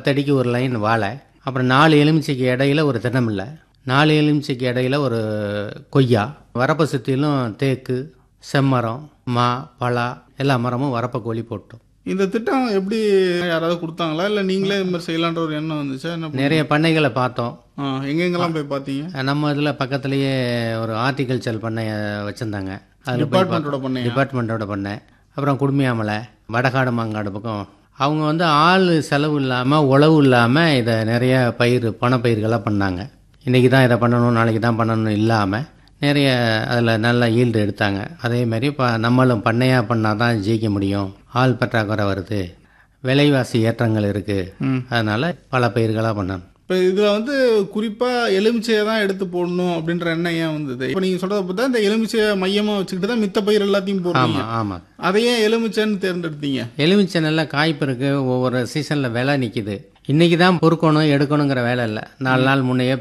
10 அடிக்கு ஒரு லைன் வாழை, அப்புறம் 4 எலுமிச்சைக்கு இடையில ஒரு தென்னம்பிள்ளை, 4 எலுமிச்சைக்கு இடையில ஒரு கொய்யா, வரப்பை சுற்றிலும் தேக்கு, செம்மரம், மா, பலா எல்லா மரமும் வரப்பை கோழி போட்டோம். இந்த திட்டம் எப்படி யாராவது கொடுத்தாங்களா, இல்லை நீங்களே இது மாதிரி செய்யலான்ற ஒரு எண்ணம் வந்துச்சா? என்ன நிறைய பண்ணைகளை பார்த்தோம். எங்கெங்கெல்லாம் போய் பார்த்தீங்க? நம்ம இதில் பக்கத்துலேயே ஒரு ஹார்டிகல்ச்சர் பண்ணை வச்சுருந்தாங்க. அதில் டிபார்ட்மெண்ட்டோட பண்ணையா? டிபார்ட்மெண்ட்டோட பண்ணை. அப்புறம் குடுமியாமலை, வடகாடு மாங்காடு பக்கம் அவங்க வந்து ஆள் செலவு இல்லாமல் உழவு இல்லாமல் இதை நிறைய பணப்பயிர்களாக பண்ணாங்க. இன்றைக்கி தான் இதை பண்ணணும், நாளைக்கு தான் பண்ணணும் இல்லாமல் நிறைய அதில் நல்ல ஈல்டு எடுத்தாங்க. அதேமாதிரி இப்போ நம்மளும் பண்ணையாக பண்ணால் தான் ஜெயிக்க முடியும். ஆள் பற்றாக்குறை வருது, விலைவாசி ஏற்றங்கள் இருக்குது, அதனால் பல பயிர்களாக பண்ணணும். இப்போ இதில் வந்து குறிப்பாக எலுமிச்சையை தான் எடுத்து போடணும் அப்படின்ற எண்ணம் ஏன் வந்தது? இப்போ நீங்கள் சொல்கிறத பார்த்தா இந்த எலுமிச்சையை மையமாக வச்சுக்கிட்டு தான் மித்த பயிர் எல்லாத்தையும் போடுறீங்க. ஆமாம். அதை ஏன் எலுமிச்சைன்னு தேர்ந்தெடுத்தீங்க? எலுமிச்சை நல்லா காய்ப்பு இருக்குது, ஒவ்வொரு சீசனில் விலை நிற்கிது. இன்றைக்கி தான் பொறுக்கணும் எடுக்கணுங்கிற வேலை இல்லை, 4 நாள் முன்னையே